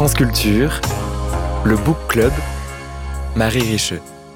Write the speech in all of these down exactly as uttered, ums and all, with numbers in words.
France Culture, le Book Club, Marie Richeux.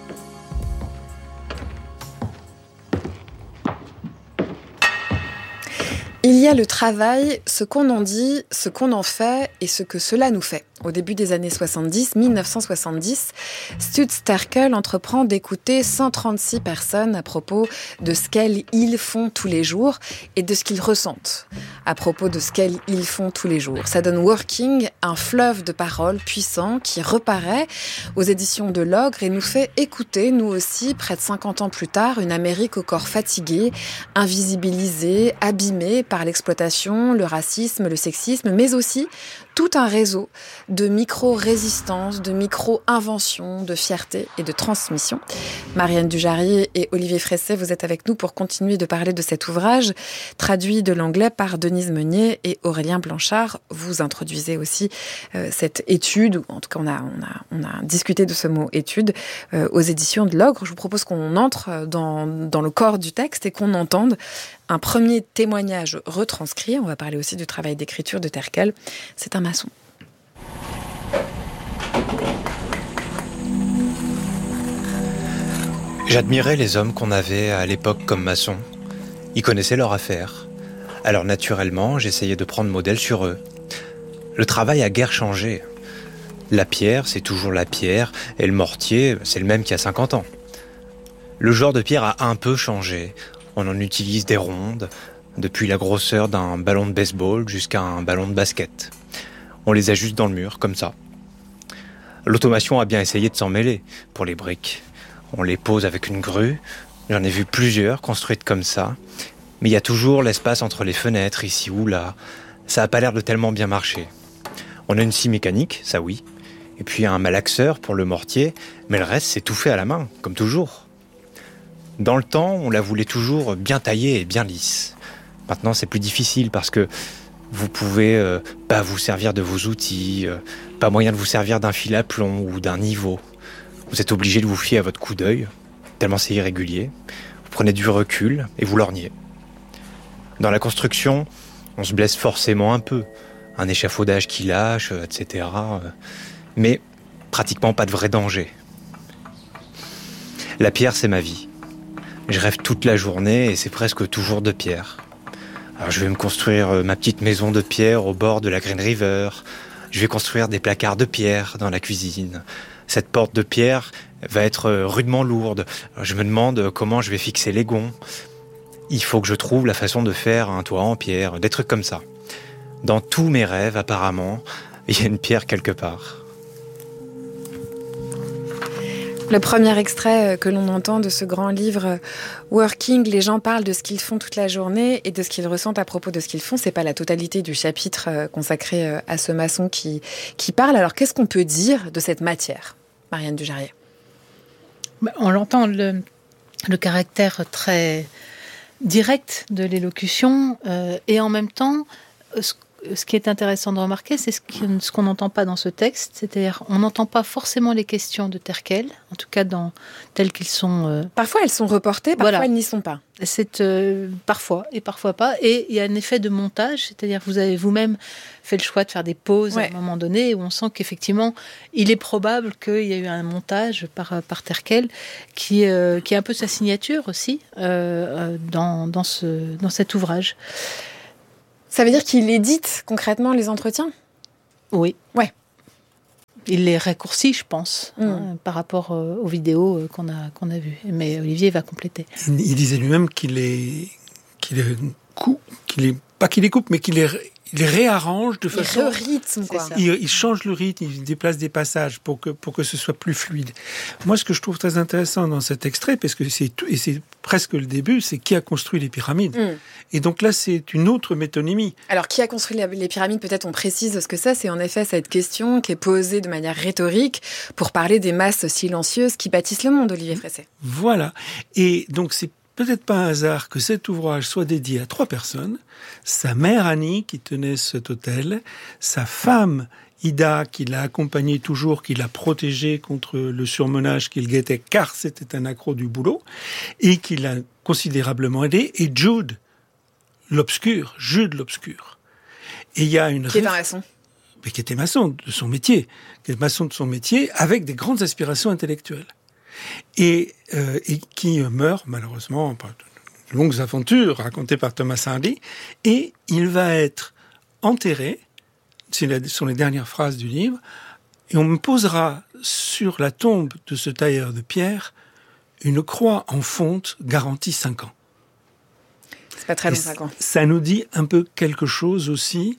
Il y a le travail, ce qu'on en dit, ce qu'on en fait et ce que cela nous fait. Au début des années soixante-dix, dix-neuf cent soixante-dix, Stutz Terkel entreprend d'écouter cent trente-six personnes à propos de ce qu'elles, ils font tous les jours et de ce qu'ils ressentent à propos de ce qu'elles, ils font tous les jours. Ça donne Working, un fleuve de paroles puissant qui reparaît aux éditions de l'Ogre et nous fait écouter, nous aussi, près de cinquante ans plus tard, une Amérique au corps fatigué, invisibilisée, abîmée par l'exploitation, le racisme, le sexisme, mais aussi tout un réseau de micro-résistance, de micro-invention, de fierté et de transmission. Marianne Dujarier et Olivier Fresset, vous êtes avec nous pour continuer de parler de cet ouvrage, traduit de l'anglais par Denise Meunier et Aurélien Blanchard. Vous introduisez aussi euh, cette étude, ou en tout cas on a, on a, on a discuté de ce mot étude, euh, aux éditions de l'Ogre. Je vous propose qu'on entre dans, dans le corps du texte et qu'on entende un premier témoignage retranscrit. On va parler aussi du travail d'écriture de Terkel. C'est un maçon. J'admirais les hommes qu'on avait à l'époque comme maçons. Ils connaissaient leur affaire. Alors naturellement, j'essayais de prendre modèle sur eux. Le travail a guère changé. La pierre, c'est toujours la pierre, et le mortier, c'est le même qu'il y a cinquante ans. Le genre de pierre a un peu changé. On en utilise des rondes, depuis la grosseur d'un ballon de baseball jusqu'à un ballon de basket. On les ajuste dans le mur, comme ça. L'automation a bien essayé de s'en mêler pour les briques. On les pose avec une grue. J'en ai vu plusieurs construites comme ça. Mais il y a toujours l'espace entre les fenêtres, ici ou là. Ça n'a pas l'air de tellement bien marcher. On a une scie mécanique, ça oui. Et puis un malaxeur pour le mortier. Mais le reste, c'est tout fait à la main, comme toujours. Dans le temps, on la voulait toujours bien taillée et bien lisse. Maintenant, c'est plus difficile parce que vous pouvez euh, pas vous servir de vos outils, euh, pas moyen de vous servir d'un fil à plomb ou d'un niveau. Vous êtes obligé de vous fier à votre coup d'œil, tellement c'est irrégulier. Vous prenez du recul et vous lorgnez. Dans la construction, on se blesse forcément un peu. Un échafaudage qui lâche, et cetera. Mais pratiquement pas de vrai danger. La pierre, c'est ma vie. Je rêve toute la journée et c'est presque toujours de pierre. Alors je vais me construire ma petite maison de pierre au bord de la Green River. Je vais construire des placards de pierre dans la cuisine. Cette porte de pierre va être rudement lourde. Je me demande comment je vais fixer les gonds. Il faut que je trouve la façon de faire un toit en pierre, des trucs comme ça. Dans tous mes rêves, apparemment, il y a une pierre quelque part. Le premier extrait que l'on entend de ce grand livre Working, les gens parlent de ce qu'ils font toute la journée et de ce qu'ils ressentent à propos de ce qu'ils font. C'est pas la totalité du chapitre consacré à ce maçon qui, qui parle. Alors qu'est-ce qu'on peut dire de cette matière, Marianne Dujarier? On l'entend, le, le caractère très direct de l'élocution euh, et en même temps, ce Ce qui est intéressant de remarquer, c'est ce qu'on n'entend pas dans ce texte, c'est-à-dire on n'entend pas forcément les questions de Terkel, en tout cas dans telles qu'ils sont. Euh... Parfois elles sont reportées, parfois voilà. Elles n'y sont pas. C'est euh, parfois et parfois pas, et il y a un effet de montage, c'est-à-dire que vous avez vous-même fait le choix de faire des pauses ouais. à un moment donné où on sent qu'effectivement il est probable qu'il y a eu un montage par par Terkel qui euh, qui est un peu sa signature aussi euh, dans dans ce dans cet ouvrage. Ça veut dire qu'il édite concrètement les entretiens ? Oui. Ouais. Il les raccourcit, je pense, mmh. hein, par rapport euh, aux vidéos euh, qu'on a, qu'on a vues. Mais Olivier va compléter. Il, il disait lui-même qu'il les, qu'il les coupe, qu'il les, pas qu'il les coupe, mais qu'il les, il les réarrange de façon... Il rythme, quoi. Il, il change le rythme, il déplace des passages pour que, pour que ce soit plus fluide. Moi, ce que je trouve très intéressant dans cet extrait, parce que c'est tout, et c'est presque le début, c'est qui a construit les pyramides. Mm. Et donc là, c'est une autre métonymie. Alors, qui a construit les pyramides, peut-être on précise ce que c'est. C'est en effet cette question qui est posée de manière rhétorique pour parler des masses silencieuses qui bâtissent le monde, Olivier Fresset. Voilà. Et donc, c'est peut-être pas un hasard que cet ouvrage soit dédié à trois personnes. Sa mère Annie, qui tenait cet hôtel, sa femme Ida, qui l'a accompagné toujours, qui l'a protégé contre le surmenage qu'il guettait, car c'était un accro du boulot, et qui l'a considérablement aidé, et Jude, l'obscur, Jude l'obscur. Et il y a une... Qui est un maçon. mais qui était maçon de son métier, qui était maçon de son métier, avec des grandes aspirations intellectuelles. Et, euh, et qui meurt, malheureusement, par de longues aventures racontées par Thomas Hardy, et il va être enterré, c'est la, sont les dernières phrases du livre, et on me posera sur la tombe de ce tailleur de pierre une croix en fonte garantie cinq ans. C'est pas très long, cinq ans. Ça nous dit un peu quelque chose aussi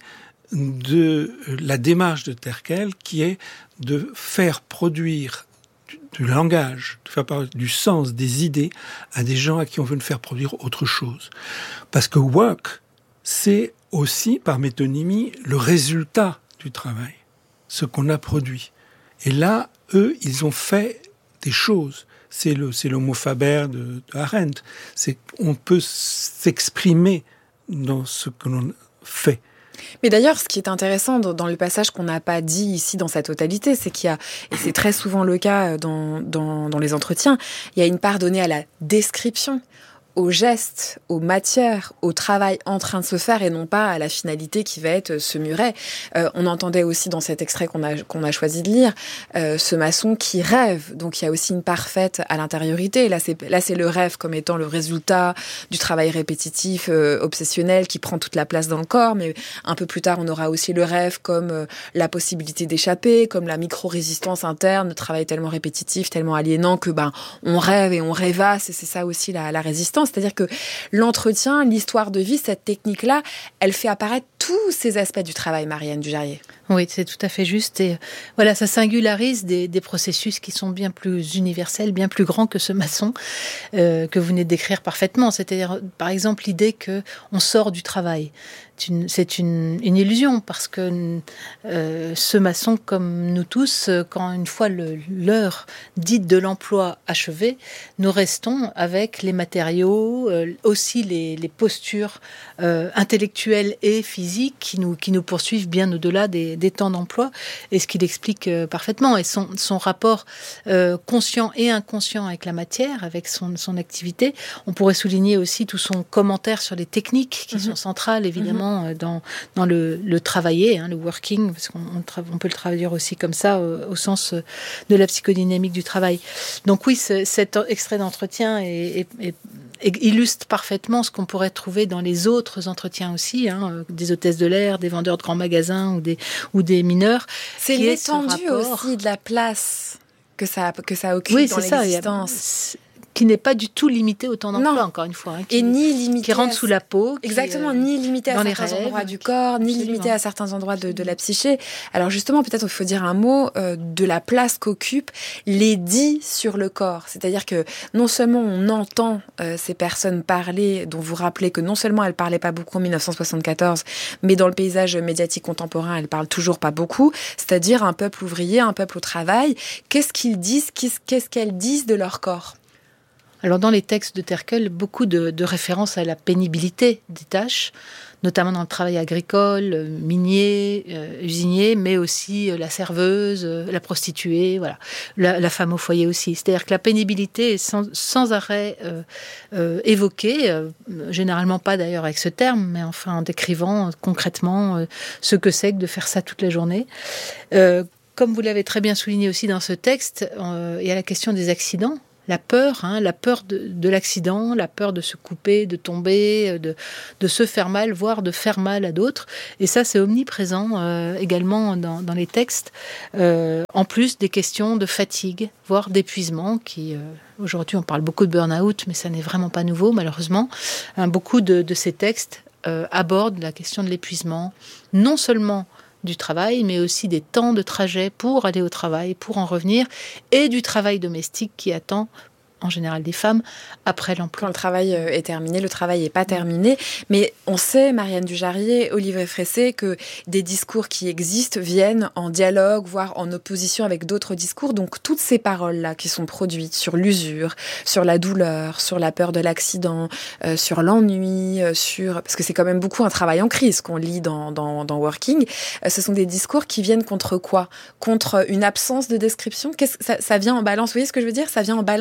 de la démarche de Terkel, qui est de faire produire du, du langage, de faire produire du sens, des idées à des gens à qui on veut faire produire autre chose. Parce que work, c'est aussi, par métonymie, le résultat du travail, ce qu'on a produit. Et là, eux, ils ont fait des choses. C'est le, c'est le mot Faber de, de Arendt. C'est, on peut s'exprimer dans ce que l'on fait. Mais d'ailleurs, ce qui est intéressant dans le passage qu'on n'a pas dit ici dans sa totalité, c'est qu'il y a, et c'est très souvent le cas dans, dans, dans les entretiens, il y a une part donnée à la description, aux gestes, aux matières, au travail en train de se faire et non pas à la finalité qui va être ce muret. Euh, on entendait aussi dans cet extrait qu'on a, qu'on a choisi de lire, euh, ce maçon qui rêve. Donc il y a aussi une part faite à l'intériorité. Là c'est, là, c'est le rêve comme étant le résultat du travail répétitif, euh, obsessionnel, qui prend toute la place dans le corps. Mais un peu plus tard, on aura aussi le rêve comme euh, la possibilité d'échapper, comme la micro-résistance interne, le travail tellement répétitif, tellement aliénant que ben on rêve et on rêvasse. Et c'est ça aussi la, la résistance. C'est-à-dire que l'entretien, l'histoire de vie, cette technique-là, elle fait apparaître tous ces aspects du travail, Marianne Dujarier. Oui, c'est tout à fait juste. Et voilà, ça singularise des, des processus qui sont bien plus universels, bien plus grands que ce maçon euh, que vous venez de décrire parfaitement. C'est-à-dire, par exemple, l'idée qu'on sort du travail. C'est une, c'est une, une illusion parce que euh, ce maçon, comme nous tous, quand une fois le, l'heure dite de l'emploi achevée, nous restons avec les matériaux, euh, aussi les, les postures euh, intellectuelles et physiques qui nous, qui nous poursuivent bien au-delà des, des temps d'emploi, et ce qu'il explique euh, parfaitement. Et son, son rapport euh, conscient et inconscient avec la matière, avec son, son activité. On pourrait souligner aussi tout son commentaire sur les techniques qui mmh. sont centrales, évidemment, dans, dans le, le travailler, hein, le working, parce qu'on on, tra- on peut le traduire aussi comme ça, au, au sens de la psychodynamique du travail. Donc oui, ce, cet extrait d'entretien est, est, est, est, illustre parfaitement ce qu'on pourrait trouver dans les autres entretiens aussi, hein, des hôtesses de l'air, des vendeurs de grands magasins ou des, ou des mineurs. C'est l'étendue aussi de la place que ça, que ça occupe oui, dans c'est l'existence. Ça, qui n'est pas du tout limité au temps d'emploi, non. encore une fois. Hein, qui, et ni limité qui rentre sous la peau. Qui, exactement, euh, ni limité à certains rêves, endroits du corps, ni absolument. limité à certains endroits de, de la psyché. Alors justement, peut-être il faut dire un mot euh, de la place qu'occupent les dits sur le corps. C'est-à-dire que non seulement on entend euh, ces personnes parler, dont vous rappelez que non seulement elles parlaient pas beaucoup en dix-neuf cent soixante-quatorze, mais dans le paysage médiatique contemporain, elles parlent toujours pas beaucoup. C'est-à-dire un peuple ouvrier, un peuple au travail. Qu'est-ce qu'ils disent, qu'est-ce qu'elles disent de leur corps ? Alors dans les textes de Terkel, beaucoup de, de références à la pénibilité des tâches, notamment dans le travail agricole, minier, euh, usinier, mais aussi euh, la serveuse, euh, la prostituée, voilà, la, la femme au foyer aussi. C'est-à-dire que la pénibilité est sans, sans arrêt euh, euh, évoquée, euh, généralement pas d'ailleurs avec ce terme, mais enfin en décrivant euh, concrètement euh, ce que c'est que de faire ça toute la journée. Euh, comme vous l'avez très bien souligné aussi dans ce texte, euh, il y a la question des accidents. La peur, hein, la peur de, de l'accident, la peur de se couper, de tomber, de, de se faire mal, voire de faire mal à d'autres. Et ça, c'est omniprésent euh, également dans, dans les textes. Euh, en plus des questions de fatigue, voire d'épuisement, qui, euh, aujourd'hui, on parle beaucoup de burn-out, mais ça n'est vraiment pas nouveau, malheureusement. Hein, beaucoup de, de ces textes euh, abordent la question de l'épuisement, non seulement du travail, mais aussi des temps de trajet pour aller au travail, pour en revenir, et du travail domestique qui attend en général des femmes, après l'emploi. Quand le travail est terminé, le travail n'est pas terminé. Mais on sait, Marianne Dujarier, Olivier Fressé, que des discours qui existent viennent en dialogue, voire en opposition avec d'autres discours. Donc toutes ces paroles-là qui sont produites sur l'usure, sur la douleur, sur la peur de l'accident, euh, sur l'ennui, euh, sur... parce que c'est quand même beaucoup un travail en crise qu'on lit dans, dans, dans Working. Euh, ce sont des discours qui viennent contre quoi ? Contre une absence de description ? Qu'est-ce que ça, ça vient en balance ? Vous voyez ce que je veux dire ? Ça vient en balance avec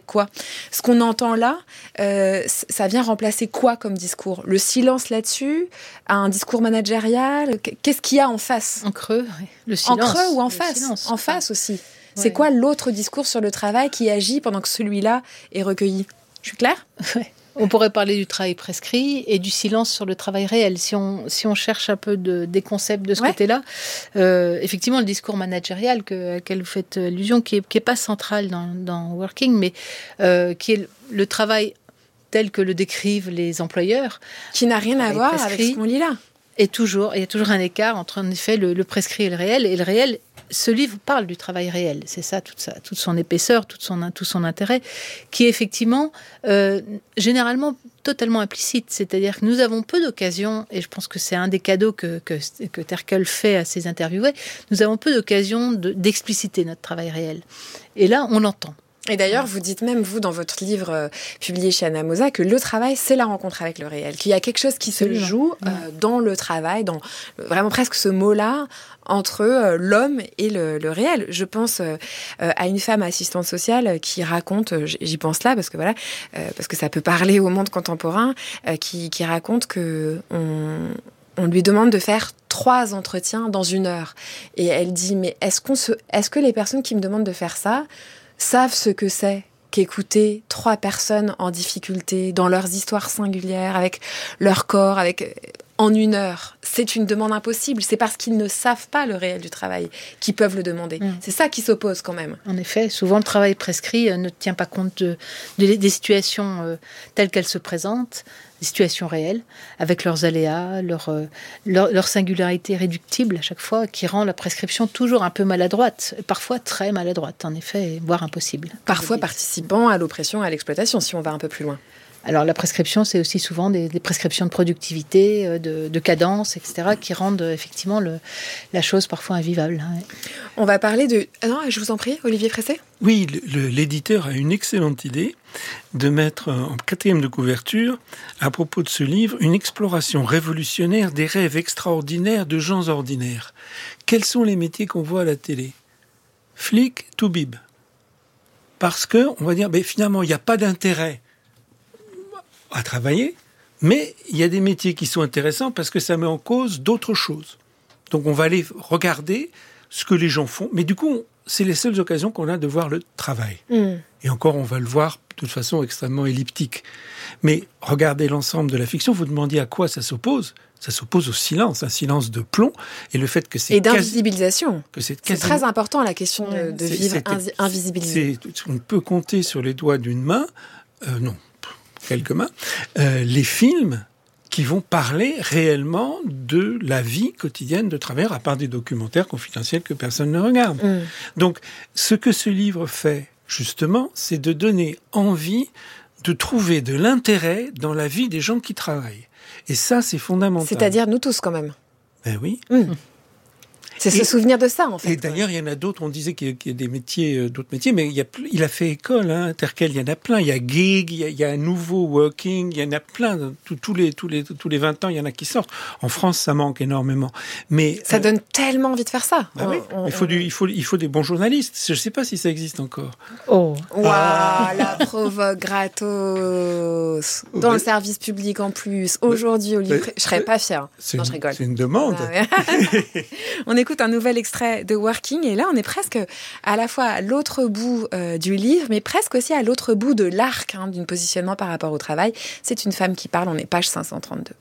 quoi? Ce qu'on entend là, euh, ça vient remplacer quoi comme discours? Le silence là-dessus? Un discours managérial? Qu'est-ce qu'il y a en face? En creux, oui. Le silence. En creux ou en le face? silence, en face aussi. Ouais. C'est quoi l'autre discours sur le travail qui agit pendant que celui-là est recueilli? Je suis claire? Ouais. On pourrait parler du travail prescrit et du silence sur le travail réel. Si on, si on cherche un peu de, des concepts de ce ouais. côté-là, euh, effectivement, le discours managérial que, auquel vous faites allusion, qui n'est qui est pas central dans, dans Working, mais euh, qui est le travail tel que le décrivent les employeurs. Qui n'a rien à voir prescrit, avec ce qu'on lit là. Et toujours, il y a toujours un écart entre, en effet, le, le prescrit et le réel. Et le réel, ce livre parle du travail réel. C'est ça, toute, sa, toute son épaisseur, toute son, tout son intérêt, qui est effectivement, euh, généralement, totalement implicite. C'est-à-dire que nous avons peu d'occasions, et je pense que c'est un des cadeaux que, que, que Terkel fait à ses interviewés, nous avons peu d'occasions de, d'expliciter notre travail réel. Et là, on l'entend. Et d'ailleurs, vous dites même, vous, dans votre livre euh, publié chez Anna Mosa, que le travail, c'est la rencontre avec le réel, qu'il y a quelque chose qui se Absolument. joue euh, dans le travail, dans vraiment presque ce mot-là, entre euh, l'homme et le, le réel. Je pense euh, à une femme assistante sociale qui raconte, euh, j'y pense là, parce que voilà, euh, parce que ça peut parler au monde contemporain, euh, qui, qui raconte que on, on lui demande de faire trois entretiens dans une heure. Et elle dit, mais est-ce qu'on se, est-ce que les personnes qui me demandent de faire ça savent ce que c'est qu'écouter trois personnes en difficulté, dans leurs histoires singulières, avec leur corps, avec en une heure? C'est une demande impossible. C'est parce qu'ils ne savent pas le réel du travail qu'ils peuvent le demander. Mmh. C'est ça qui s'oppose quand même. En effet, souvent le travail prescrit euh, ne tient pas compte de, de, des situations euh, telles qu'elles se présentent, des situations réelles, avec leurs aléas, leur, euh, leur, leur singularité réductible à chaque fois, qui rend la prescription toujours un peu maladroite, parfois très maladroite, en effet, voire impossible. Parfois participant à l'oppression, à l'exploitation, si on va un peu plus loin. Alors la prescription, c'est aussi souvent des, des prescriptions de productivité, de, de cadence, et cetera, qui rendent effectivement le, la chose parfois invivable. On va parler de... Ah non, je vous en prie, Olivier Fressé. Oui, le, le, l'éditeur a une excellente idée de mettre en quatrième de couverture, à propos de ce livre, une exploration révolutionnaire des rêves extraordinaires de gens ordinaires. Quels sont les métiers qu'on voit à la télé? Flic, toubib. Parce que, on va dire, ben, finalement, il n'y a pas d'intérêt à travailler, mais il y a des métiers qui sont intéressants parce que ça met en cause d'autres choses. Donc on va aller regarder ce que les gens font, mais du coup, c'est les seules occasions qu'on a de voir le travail. Mmh. Et encore, on va le voir de toute façon extrêmement elliptique. Mais regardez l'ensemble de la fiction, vous demandiez à quoi ça s'oppose. Ça s'oppose au silence, un silence de plomb, et le fait que c'est... Et d'invisibilisation. Que c'est, c'est très important, la question de, de vivre invi- invisibilisé. On peut compter sur les doigts d'une main, euh, non, quelques mains, euh, les films qui vont parler réellement de la vie quotidienne de travailleurs, à part des documentaires confidentiels que personne ne regarde. Mm. Donc, ce que ce livre fait, justement, c'est de donner envie de trouver de l'intérêt dans la vie des gens qui travaillent. Et ça, c'est fondamental. C'est-à-dire nous tous, quand même. Ben oui. Mm. C'est et, se souvenir de ça, en fait. Et d'ailleurs, il y en a d'autres, on disait qu'il y a, qu'il y a des métiers, euh, d'autres métiers, mais il, y a, il a fait école, hein, Terkel, il y en a plein. Il y a gig, il y a, il y a un nouveau working, il y en a plein. Tous, tous, les, tous, les, tous les vingt ans, il y en a qui sortent. En France, ça manque énormément. Mais, ça euh, donne tellement envie de faire ça. Bah on, oui, on, il, faut on... du, il, faut, il faut des bons journalistes. Je ne sais pas si ça existe encore. Oh, waouh, ah. La provoque gratos. Dans ouais. le service public en plus. Aujourd'hui, Olivier, ouais. je ne serais pas fière. C'est, non, une, je rigole. C'est une demande. Ah, ouais. On écoute un nouvel extrait de Working, et là on est presque à la fois à l'autre bout euh, du livre, mais presque aussi à l'autre bout de l'arc hein, d'un positionnement par rapport au travail. C'est une femme qui parle, on est page cinq cent trente-deux.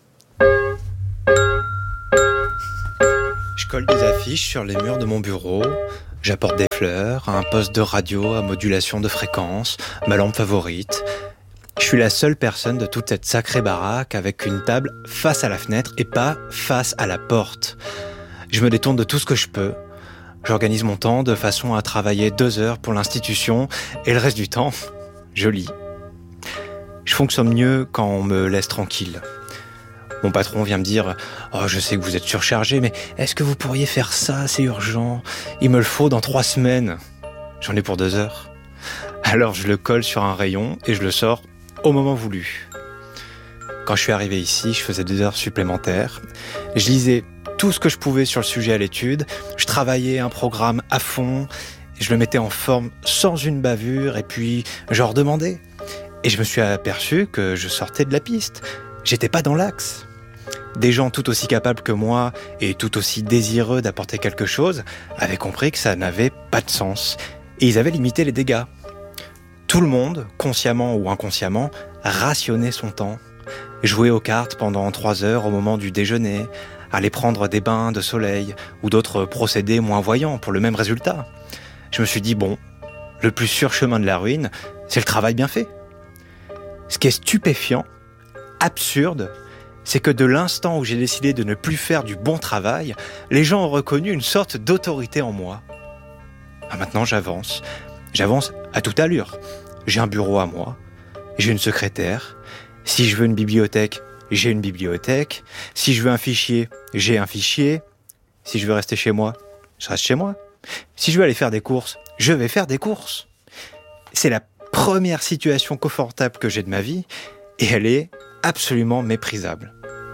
Je colle des affiches sur les murs de mon bureau, j'apporte des fleurs, un poste de radio à modulation de fréquence, ma lampe favorite. Je suis la seule personne de toute cette sacrée baraque avec une table face à la fenêtre et pas face à la porte. Je me détourne de tout ce que je peux. J'organise mon temps de façon à travailler deux heures pour l'institution et le reste du temps, je lis. Je fonctionne mieux quand on me laisse tranquille. Mon patron vient me dire « Oh, je sais que vous êtes surchargé, mais est-ce que vous pourriez faire ça, c'est urgent. Il me le faut dans trois semaines. J'en ai pour deux heures. » Alors je le colle sur un rayon et je le sors au moment voulu. Quand je suis arrivé ici, je faisais deux heures supplémentaires. Je lisais tout ce que je pouvais sur le sujet à l'étude. Je travaillais un programme à fond je le mettais en forme sans une bavure et puis je redemandais. Et je me suis aperçu que je sortais de la piste. J'étais pas dans l'axe. Des gens tout aussi capables que moi et tout aussi désireux d'apporter quelque chose avaient compris que ça n'avait pas de sens. Et ils avaient limité les dégâts. Tout le monde, consciemment ou inconsciemment, rationnait son temps. Jouait aux cartes pendant trois heures au moment du déjeuner, aller prendre des bains de soleil ou d'autres procédés moins voyants pour le même résultat. Je me suis dit, bon, le plus sûr chemin de la ruine, c'est le travail bien fait. Ce qui est stupéfiant, absurde, c'est que de l'instant où j'ai décidé de ne plus faire du bon travail, les gens ont reconnu une sorte d'autorité en moi. Ah, maintenant, j'avance. J'avance à toute allure. J'ai un bureau à moi. J'ai une secrétaire. Si je veux une bibliothèque, j'ai une bibliothèque. Si je veux un fichier, j'ai un fichier. Si je veux rester chez moi, je reste chez moi. Si je veux aller faire des courses, je vais faire des courses. C'est la première situation confortable que j'ai de ma vie et elle est absolument méprisable.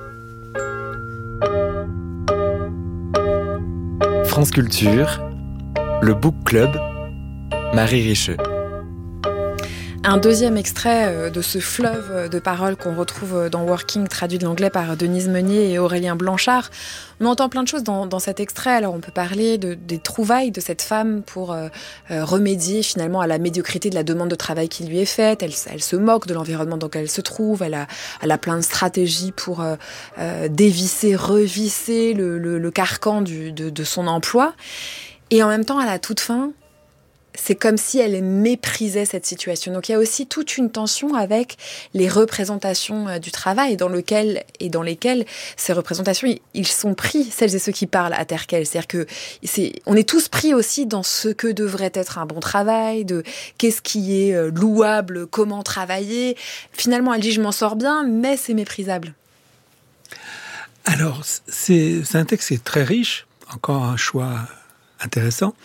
France Culture, le Book Club, Marie Richeux. Un deuxième extrait de ce fleuve de paroles qu'on retrouve dans Working, traduit de l'anglais par Denise Meunier et Aurélien Blanchard. On entend plein de choses dans, dans cet extrait. Alors on peut parler de, des trouvailles de cette femme pour euh, remédier finalement à la médiocrité de la demande de travail qui lui est faite. Elle, elle se moque de l'environnement dans lequel elle se trouve. Elle a, elle a plein de stratégies pour euh, euh, dévisser, revisser le, le, le carcan du, de, de son emploi. Et en même temps, à la toute fin, c'est comme si elle méprisait cette situation. Donc il y a aussi toute une tension avec les représentations du travail dans lequel et dans lesquelles ces représentations, ils sont pris, celles et ceux qui parlent à Terkel. C'est-à-dire que c'est, on est tous pris aussi dans ce que devrait être un bon travail, de qu'est-ce qui est louable, comment travailler. Finalement, elle dit je m'en sors bien, mais c'est méprisable. Alors, c'est, c'est un texte qui est très riche, encore un choix intéressant,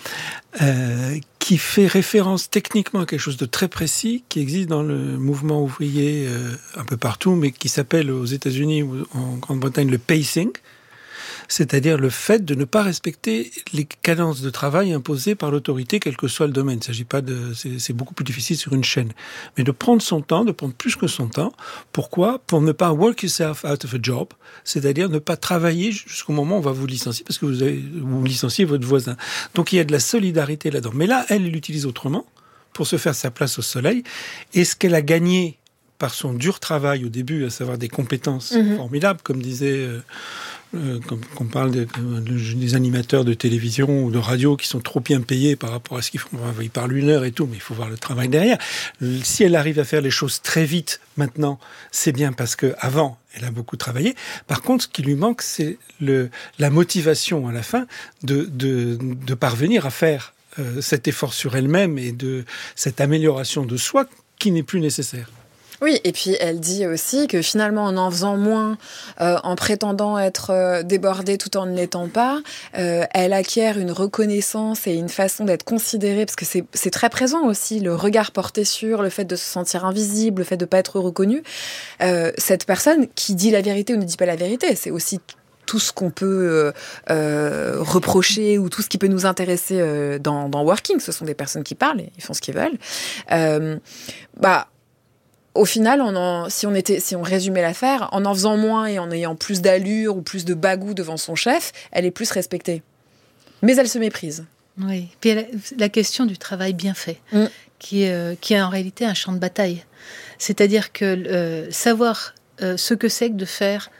euh, qui fait référence techniquement à quelque chose de très précis qui existe dans le mouvement ouvrier euh, un peu partout, mais qui s'appelle aux États-Unis ou en Grande-Bretagne le pacing, c'est-à-dire le fait de ne pas respecter les cadences de travail imposées par l'autorité, quel que soit le domaine. Il s'agit pas de, c'est, c'est beaucoup plus difficile sur une chaîne, mais de prendre son temps, de prendre plus que son temps. Pourquoi ? Pour ne pas work yourself out of a job, c'est-à-dire ne pas travailler jusqu'au moment où on va vous licencier parce que vous avez, vous licenciez votre voisin. Donc il y a de la solidarité là-dedans. Mais là, elle l'utilise autrement pour se faire sa place au soleil. Et ce qu'elle a gagné par son dur travail au début, à savoir des compétences mmh. formidables, comme disait... Euh, Euh, comme qu'on parle de, de, des animateurs de télévision ou de radio qui sont trop bien payés par rapport à ce qu'ils font. Ils parlent une heure et tout, mais il faut voir le travail derrière. Si elle arrive à faire les choses très vite maintenant, c'est bien parce que avant elle a beaucoup travaillé. Par contre, ce qui lui manque, c'est le, la motivation à la fin de, de, de parvenir à faire euh, cet effort sur elle-même et de cette amélioration de soi qui n'est plus nécessaire. Oui, et puis elle dit aussi que finalement, en en faisant moins, euh, en prétendant être euh, débordée tout en ne l'étant pas, euh, elle acquiert une reconnaissance et une façon d'être considérée, parce que c'est, c'est très présent aussi, le regard porté sur, le fait de se sentir invisible, le fait de ne pas être reconnu. Euh, cette personne qui dit la vérité ou ne dit pas la vérité, c'est aussi tout ce qu'on peut euh, reprocher ou tout ce qui peut nous intéresser euh, dans, dans Working. Ce sont des personnes qui parlent et ils font ce qu'ils veulent. Euh, bah... Au final, on en, si, on était, si on résumait l'affaire, en en faisant moins et en ayant plus d'allure ou plus de bagou devant son chef, elle est plus respectée. Mais elle se méprise. Oui. Puis elle, la question du travail bien fait, mm. qui, est, euh, qui est en réalité un champ de bataille. C'est-à-dire que euh, savoir euh, ce que c'est que de faire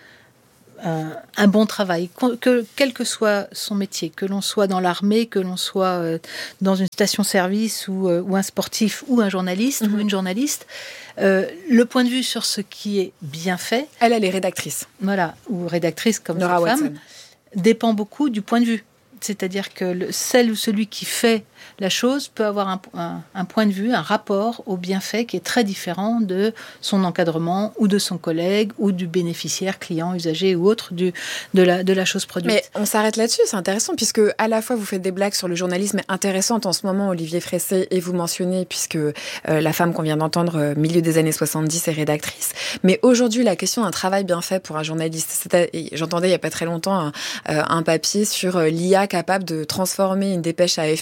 un, un bon travail, que, quel que soit son métier, que l'on soit dans l'armée, que l'on soit euh, dans une station-service ou, euh, ou un sportif ou un journaliste mm-hmm. ou une journaliste, Euh, le point de vue sur ce qui est bien fait... Elle, elle est rédactrice. Voilà, ou rédactrice comme Nora sa femme, Watson. Dépend beaucoup du point de vue. C'est-à-dire que le, celle ou celui qui fait la chose peut avoir un, un, un point de vue, un rapport au bienfait qui est très différent de son encadrement ou de son collègue ou du bénéficiaire, client, usager ou autre du, de, la, de la chose produite. Mais on s'arrête là-dessus, c'est intéressant puisque à la fois vous faites des blagues sur le journalisme intéressante en ce moment, Olivier Fressé, et vous mentionnez, puisque euh, la femme qu'on vient d'entendre, euh, milieu des années soixante-dix, est rédactrice. Mais aujourd'hui, la question d'un travail bien fait pour un journaliste, c'est, j'entendais il n'y a pas très longtemps un, euh, un papier sur euh, l'I A capable de transformer une dépêche A F P euh,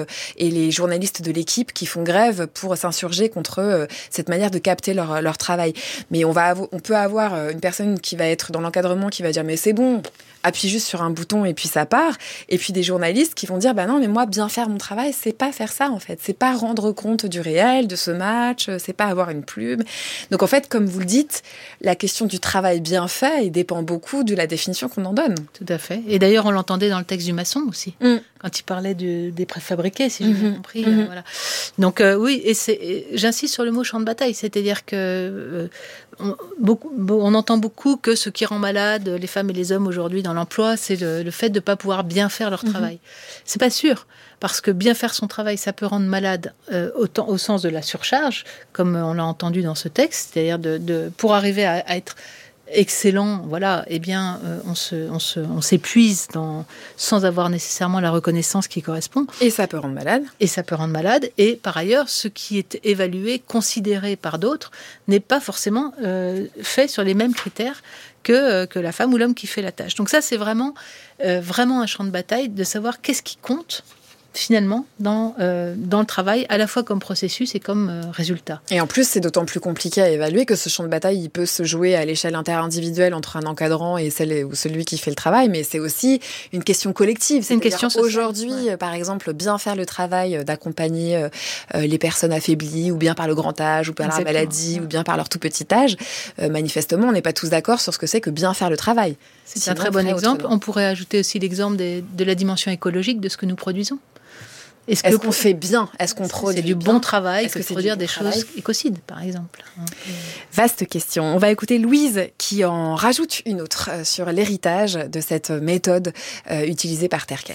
et les journalistes de l'équipe qui font grève pour s'insurger contre euh, cette manière de capter leur, leur travail. Mais on, va avo- on peut avoir une personne qui va être dans l'encadrement qui va dire « mais c'est bon !» appuie juste sur un bouton et puis ça part. Et puis des journalistes qui vont dire bah non mais moi bien faire mon travail c'est pas faire ça en fait, c'est pas rendre compte du réel de ce match, c'est pas avoir une plume. Donc en fait comme vous le dites, la question du travail bien fait il dépend beaucoup de la définition qu'on en donne. Tout à fait. Et d'ailleurs on l'entendait dans le texte du maçon aussi, mm. quand il parlait du, des préfabriqués si j'ai bien mm-hmm. compris. Mm-hmm. Euh, voilà. Donc euh, oui et, c'est, et j'insiste sur le mot champ de bataille, c'est-à-dire que euh, on, beaucoup, on entend beaucoup que ce qui rend malade les femmes et les hommes aujourd'hui dans l'emploi, c'est le, le fait de ne pas pouvoir bien faire leur travail. Mmh. C'est pas sûr, parce que bien faire son travail, ça peut rendre malade euh, autant au sens de la surcharge, comme on l'a entendu dans ce texte, c'est-à-dire de, de, pour arriver à, à être excellent, voilà, eh bien, euh, on, se, on, se, on s'épuise dans, sans avoir nécessairement la reconnaissance qui correspond. Et ça peut rendre malade. Et ça peut rendre malade. Et par ailleurs, ce qui est évalué, considéré par d'autres, n'est pas forcément euh, fait sur les mêmes critères que, euh, que la femme ou l'homme qui fait la tâche. Donc ça, c'est vraiment, euh, vraiment un champ de bataille de savoir qu'est-ce qui compte finalement dans, euh, dans le travail, à la fois comme processus et comme euh, résultat. Et en plus, c'est d'autant plus compliqué à évaluer que ce champ de bataille, il peut se jouer à l'échelle interindividuelle entre un encadrant et celle ou celui qui fait le travail, mais c'est aussi une question collective. C'est une question sociale. Aujourd'hui, ouais. par exemple, bien faire le travail d'accompagner euh, les personnes affaiblies, ou bien par le grand âge, ou par Exactement. la maladie, ouais. ou bien par leur tout petit âge, euh, manifestement, on n'est pas tous d'accord sur ce que c'est que bien faire le travail. C'est Sinon, un très bon exemple. Autrement. On pourrait ajouter aussi l'exemple des, de la dimension écologique de ce que nous produisons. Est-ce, Est-ce qu'on fait bien ? Est-ce qu'on produit C'est du bien bon travail Est-ce que de c'est produire bon des travail choses écocides, par exemple. Vaste question. On va écouter Louise qui en rajoute une autre sur l'héritage de cette méthode euh, utilisée par Terkel.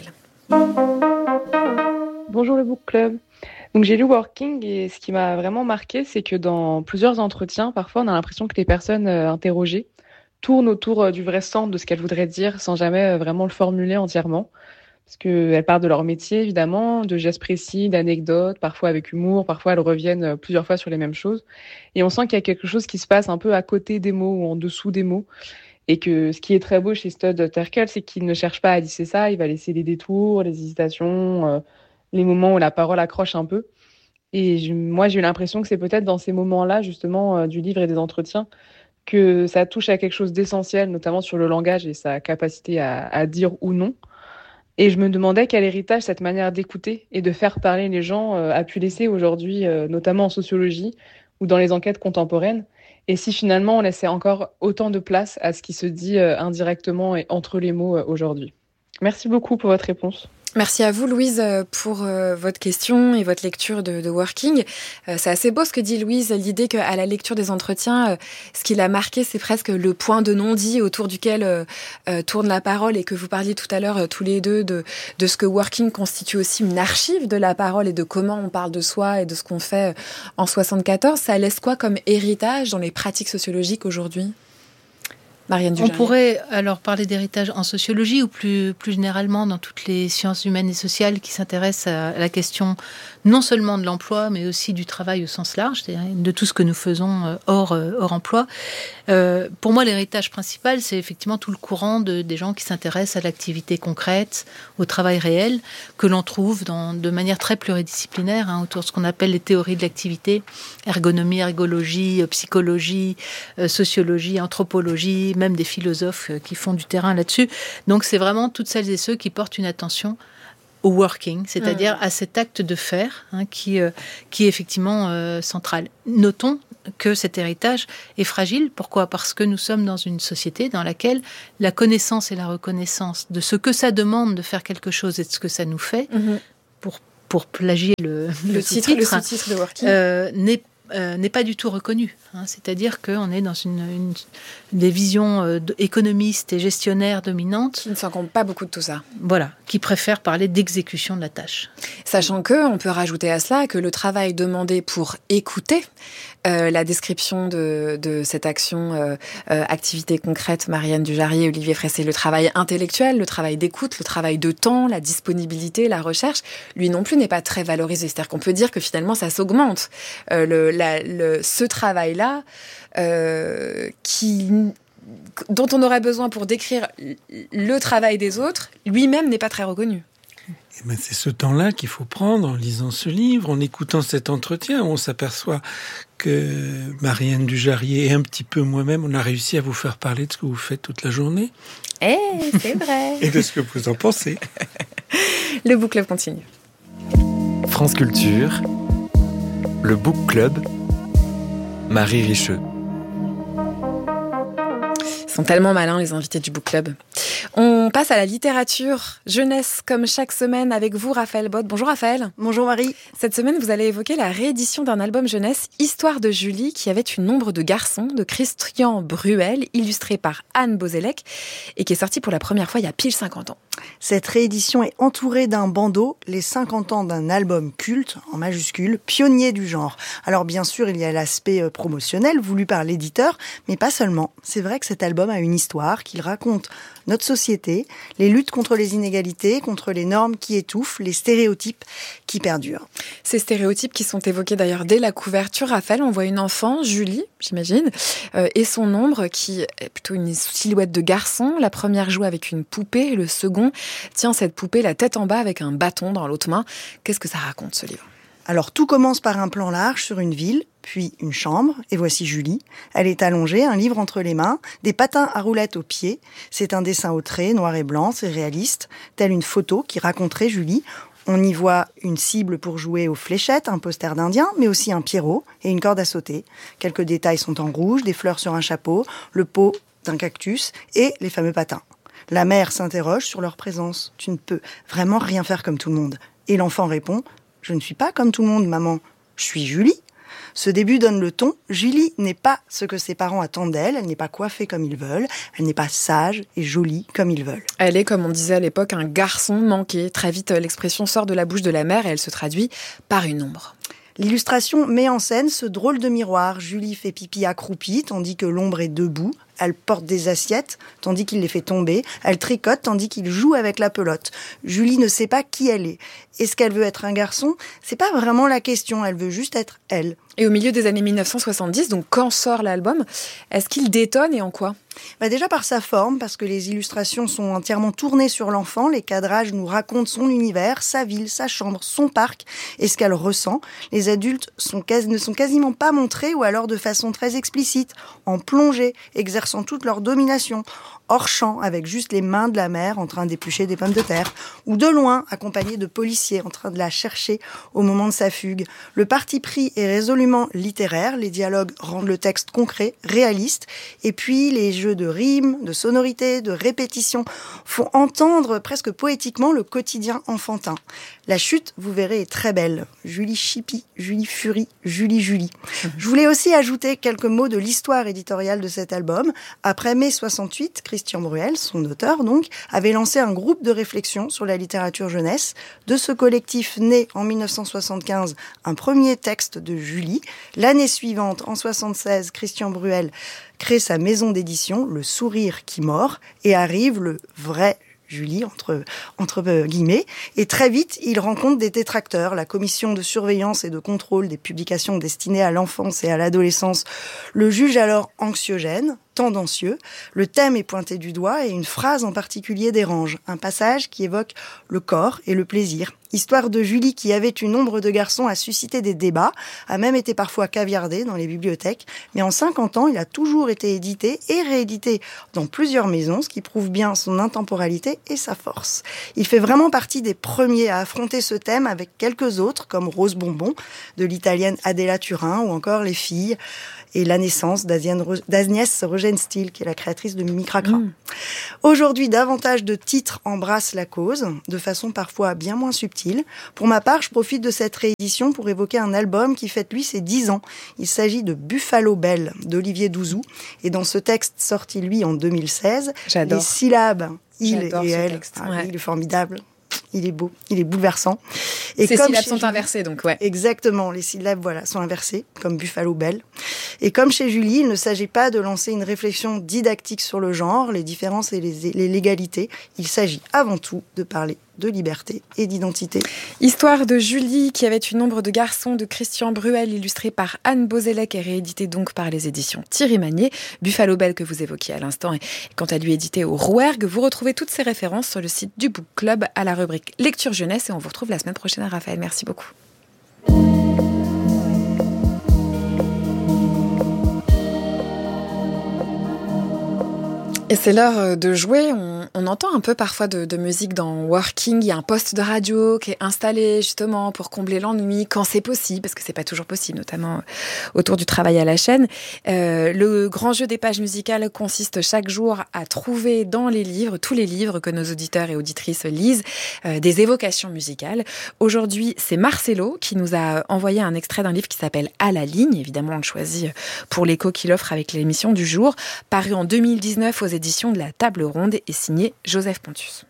Bonjour le Book Club. Donc j'ai lu Working et ce qui m'a vraiment marqué, c'est que dans plusieurs entretiens, parfois on a l'impression que les personnes euh, interrogées tournent autour euh, du vrai sens de ce qu'elles voudraient dire sans jamais euh, vraiment le formuler entièrement. Parce qu'elles parlent de leur métier, évidemment, de gestes précis, d'anecdotes, parfois avec humour, parfois elles reviennent plusieurs fois sur les mêmes choses. Et on sent qu'il y a quelque chose qui se passe un peu à côté des mots ou en dessous des mots. Et que ce qui est très beau chez Stud Terkel, c'est qu'il ne cherche pas à lisser ça, il va laisser les détours, les hésitations, euh, les moments où la parole accroche un peu. Et je, moi, j'ai eu l'impression que c'est peut-être dans ces moments-là, justement, euh, du livre et des entretiens, que ça touche à quelque chose d'essentiel, notamment sur le langage et sa capacité à, à dire ou non. Et je me demandais quel héritage cette manière d'écouter et de faire parler les gens euh, a pu laisser aujourd'hui, euh, notamment en sociologie ou dans les enquêtes contemporaines. Et si finalement on laissait encore autant de place à ce qui se dit euh, indirectement et entre les mots euh, aujourd'hui. Merci beaucoup pour votre réponse. Merci à vous, Louise, pour euh, votre question et votre lecture de, de Working. Euh, c'est assez beau ce que dit Louise, l'idée qu'à la lecture des entretiens, euh, ce qui l'a marqué, c'est presque le point de non-dit autour duquel euh, euh, tourne la parole, et que vous parliez tout à l'heure, euh, tous les deux, de, de ce que Working constitue aussi une archive de la parole et de comment on parle de soi et de ce qu'on fait en soixante-quatorze. Ça laisse quoi comme héritage dans les pratiques sociologiques aujourd'hui ? Marianne Dujarier. On pourrait alors parler d'héritage en sociologie ou plus, plus généralement dans toutes les sciences humaines et sociales qui s'intéressent à la question non seulement de l'emploi, mais aussi du travail au sens large, c'est-à-dire de tout ce que nous faisons hors, hors emploi. Euh, pour moi, l'héritage principal, c'est effectivement tout le courant de, des gens qui s'intéressent à l'activité concrète, au travail réel, que l'on trouve dans, de manière très pluridisciplinaire, hein, autour de ce qu'on appelle les théories de l'activité, ergonomie, ergologie, psychologie, euh, sociologie, anthropologie, même des philosophes qui font du terrain là-dessus. Donc c'est vraiment toutes celles et ceux qui portent une attention au working, c'est-à-dire mmh. à cet acte de faire, hein, qui, euh, qui est effectivement euh, central. Notons que cet héritage est fragile. Pourquoi ? Parce que nous sommes dans une société dans laquelle la connaissance et la reconnaissance de ce que ça demande de faire quelque chose et de ce que ça nous fait, mmh. pour, pour plagier le, le, le titre, sous-titre, le sous-titre de Working, euh, n'est Euh, n'est pas du tout reconnu. Hein. C'est-à-dire qu'on est dans une, une, des visions euh, économistes et gestionnaires dominantes. Qui ne s'en compte pas beaucoup de tout ça. Voilà, qui préfèrent parler d'exécution de la tâche. Sachant qu'on peut rajouter à cela que le travail demandé pour écouter, euh, la description de, de cette action, euh, euh, activité concrète, Marianne Dujarier, Olivier Fressé, le travail intellectuel, le travail d'écoute, le travail de temps, la disponibilité, la recherche, lui non plus n'est pas très valorisé. C'est-à-dire qu'on peut dire que finalement ça s'augmente. Euh, le, la, le, ce travail-là, euh, qui, dont on aurait besoin pour décrire le travail des autres, lui-même n'est pas très reconnu. Et ben, c'est ce temps-là qu'il faut prendre en lisant ce livre, en écoutant cet entretien, où on s'aperçoit que Marianne Dujarrier et un petit peu moi-même, on a réussi à vous faire parler de ce que vous faites toute la journée. Eh, c'est vrai. Et de ce que vous en pensez. Le Book Club continue. France Culture, le Book Club, Marie Richeux. Ils sont tellement malins, les invités du Book Club. On passe à la littérature jeunesse, comme chaque semaine, avec vous, Raphaël Bott. Bonjour Raphaël. Bonjour Marie. Cette semaine, vous allez évoquer la réédition d'un album jeunesse, Histoire de Julie, qui avait une ombre de garçon, de Christian Bruel, illustré par Anne Bozelec, et qui est sorti pour la première fois il y a pile cinquante ans. Cette réédition est entourée d'un bandeau, les cinquante ans d'un album culte, en majuscule, pionnier du genre. Alors bien sûr, il y a l'aspect promotionnel voulu par l'éditeur, mais pas seulement. C'est vrai que cet album a une histoire, qu'il raconte notre société, les luttes contre les inégalités, contre les normes qui étouffent, les stéréotypes qui perdurent. Ces stéréotypes qui sont évoqués d'ailleurs dès la couverture, Raphaël, on voit une enfant, Julie, j'imagine, euh, et son ombre qui est plutôt une silhouette de garçon. La première joue avec une poupée, le second tient cette poupée la tête en bas avec un bâton dans l'autre main. Qu'est-ce que ça raconte, ce livre ? Alors tout commence par un plan large sur une ville, puis une chambre, et voici Julie. Elle est allongée, un livre entre les mains, des patins à roulettes aux pieds. C'est un dessin au trait, noir et blanc, c'est réaliste, telle une photo qui raconterait Julie. On y voit une cible pour jouer aux fléchettes, un poster d'Indien, mais aussi un pierrot et une corde à sauter. Quelques détails sont en rouge, des fleurs sur un chapeau, le pot d'un cactus et les fameux patins. La mère s'interroge sur leur présence. « Tu ne peux vraiment rien faire comme tout le monde. » Et l'enfant répond « Je ne suis pas comme tout le monde, maman. Je suis Julie. » Ce début donne le ton. Julie n'est pas ce que ses parents attendent d'elle. Elle n'est pas coiffée comme ils veulent. Elle n'est pas sage et jolie comme ils veulent. Elle est, comme on disait à l'époque, un garçon manqué. Très vite, l'expression sort de la bouche de la mère et elle se traduit par une ombre. L'illustration met en scène ce drôle de miroir. Julie fait pipi accroupie, tandis que l'ombre est debout. Elle porte des assiettes, tandis qu'il les fait tomber. Elle tricote, tandis qu'il joue avec la pelote. Julie ne sait pas qui elle est. Est-ce qu'elle veut être un garçon ? C'est pas vraiment la question, elle veut juste être elle. Et au milieu des années mille neuf cent soixante-dix, donc quand sort l'album, est-ce qu'il détonne et en quoi ? Bah déjà par sa forme, parce que les illustrations sont entièrement tournées sur l'enfant. Les cadrages nous racontent son univers, sa ville, sa chambre, son parc et ce qu'elle ressent. Les adultes sont quasi, ne sont quasiment pas montrés ou alors de façon très explicite, en plongée, exerçant toute leur domination, hors champ, avec juste les mains de la mère en train d'éplucher des pommes de terre, ou de loin, accompagnés de policiers en train de la chercher au moment de sa fugue. Le parti pris est résolument littéraire, les dialogues rendent le texte concret, réaliste, et puis les jeux de rimes, de sonorités, de répétitions font entendre presque poétiquement le quotidien enfantin. La chute, vous verrez, est très belle. Julie Chippy, Julie Fury, Julie Julie. Je voulais aussi ajouter quelques mots de l'histoire éditoriale de cet album. Après mai soixante-huit, Christian Bruel, son auteur donc, avait lancé un groupe de réflexion sur la littérature jeunesse. De ce collectif naît en mille neuf cent soixante-quinze un premier texte de Julie. L'année suivante, en soixante-seize, Christian Bruel crée sa maison d'édition, Le Sourire qui mord, et arrive le vrai Julie, entre, entre guillemets, et très vite, il rencontre des détracteurs. La commission de surveillance et de contrôle des publications destinées à l'enfance et à l'adolescence le juge alors anxiogène, tendancieux. Le thème est pointé du doigt et une phrase en particulier dérange. Un passage qui évoque le corps et le plaisir. Histoire de Julie qui avait une ombre de garçon a suscité des débats, a même été parfois caviardé dans les bibliothèques. Mais en cinquante ans, il a toujours été édité et réédité dans plusieurs maisons, ce qui prouve bien son intemporalité et sa force. Il fait vraiment partie des premiers à affronter ce thème avec quelques autres, comme Rose Bonbon, de l'italienne Adela Turin, ou encore Les Filles, et la naissance d'Agnès Rogenstiel, qui est la créatrice de Mimi Cracra. Mmh. Aujourd'hui, davantage de titres embrassent la cause, de façon parfois bien moins subtile. Pour ma part, je profite de cette réédition pour évoquer un album qui fête lui ses dix ans. Il s'agit de Buffalo Belle, d'Olivier Douzou. Et dans ce texte sorti lui en deux mille seize, J'adore. les syllabes « il » J'adore et « ce elle », texte. ah, Ouais. il est formidable. Il est beau, il est bouleversant. Et Ces comme syllabes chez sont Julie, inversées, donc ouais. Exactement, les syllabes voilà, sont inversées, comme Buffalo Belle. Et comme chez Julie, il ne s'agit pas de lancer une réflexion didactique sur le genre, les différences et les, les légalités. Il s'agit avant tout de parler de liberté et d'identité. Histoire de Julie, qui avait une ombre de garçon, de Christian Bruel, illustré par Anne Bozelec et réédité donc par les éditions Thierry Magnier. Buffalo Bell, que vous évoquiez à l'instant, est quant à lui édité au Rouergue. Vous retrouvez toutes ces références sur le site du Book Club à la rubrique Lecture Jeunesse et on vous retrouve la semaine prochaine, Raphaël. Merci beaucoup. Et c'est l'heure de jouer. On, on entend un peu parfois de, de musique dans Working. Il y a un poste de radio qui est installé justement pour combler l'ennui quand c'est possible, parce que c'est pas toujours possible, notamment autour du travail à la chaîne. Euh, le grand jeu des pages musicales consiste chaque jour à trouver dans les livres, tous les livres que nos auditeurs et auditrices lisent, euh, des évocations musicales. Aujourd'hui, c'est Marcelo qui nous a envoyé un extrait d'un livre qui s'appelle À la ligne. Évidemment, on le choisit pour l'écho qu'il offre avec l'émission du jour, paru en deux mille dix-neuf aux éditions de la Table Ronde et signé Joseph Pontus.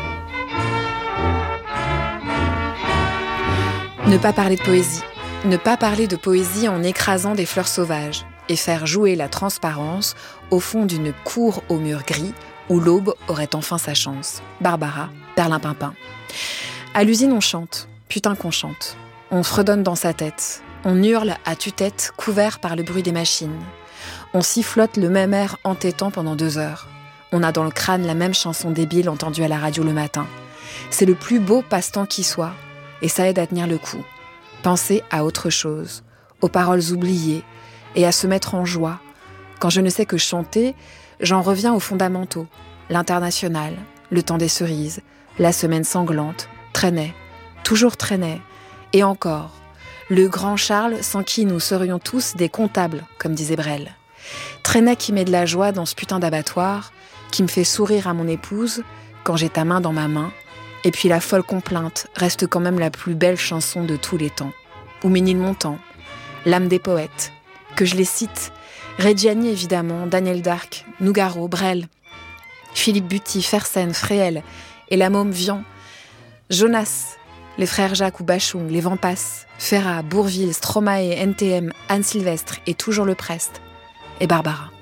Ne pas parler de poésie. Ne pas parler de poésie en écrasant des fleurs sauvages et faire jouer la transparence au fond d'une cour aux murs gris où l'aube aurait enfin sa chance. Barbara, Perlimpinpin. À l'usine, on chante. Putain qu'on chante. On fredonne dans sa tête. On hurle à tue-tête, couvert par le bruit des machines. On sifflote le même air entêtant pendant deux heures. On a dans le crâne la même chanson débile entendue à la radio le matin. C'est le plus beau passe-temps qui soit, et ça aide à tenir le coup. Penser à autre chose, aux paroles oubliées, et à se mettre en joie. Quand je ne sais que chanter, j'en reviens aux fondamentaux. L'international, le temps des cerises, la semaine sanglante, traînait, toujours traînait, et encore. Le grand Charles, sans qui nous serions tous des comptables, comme disait Brel. Traînait qui met de la joie dans ce putain d'abattoir, qui me fait sourire à mon épouse quand j'ai ta main dans ma main, et puis la folle complainte reste quand même la plus belle chanson de tous les temps. Ou Ménilmontant, l'âme des poètes, que je les cite, Reggiani évidemment, Daniel Darc, Nougaro, Brel, Philippe Buty, Fersen, Fréhel, et la môme Vian, Jonas, les frères Jacques ou Bachung, les Vampas, Ferrat, Bourvil, Stromae, N T M, Anne Sylvestre et toujours le Prest, et Barbara.